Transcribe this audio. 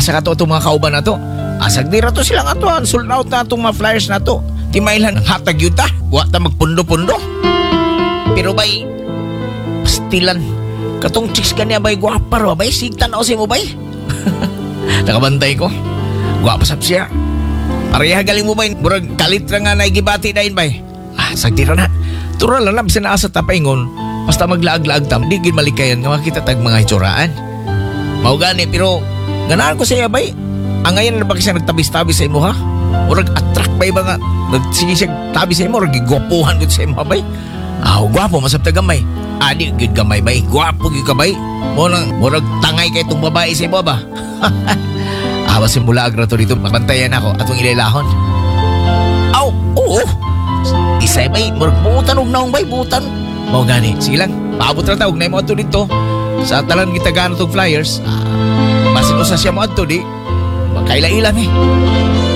asa ka to itong mga kauban na to. Asag dira to silang atuan. Sold out na itong mga flyers na to. Timailan hatag yun ta. Wa ta magpundo-pundo. Pero bay, pastilan. Katong chicks ka niya bay, guwapa ro bay. Sigtan ako siya mo bay. Nakabantay ko. Guwapa sab siya. Pareha galing mo bay. Murag kalit ra nga naigibati na yun bay. Sagdira na. Tural lang na, sinasa tapaingon. Basta maglaag-laag tam, di gin malikayan nga makita tag mga itsuraan. Mao gani, pero ganahan ko sa iya bay. Ang ngayon na ba kasi nagtabis-tabis sa imo ha? Murag attract bay ba nga? Nagsigisig tabi sa imo, murag gigwapuhan ko sa imo bay. Gwapo, masabta gamay. Di gid gamay bay, gwapo gid ka bay. Murag tangay kay itong babae sa imo ba? Basin mula agra to dito, mabantayan ako atong ilailahon. Oo. Isay bay, murag buutan og naong bay, buutan. Mao gani, sige lang, paabot ra ta og nay mo adto dito. Sa talan kita gano tong flyers. Basin usa siya mo adto di. Makaila-ilang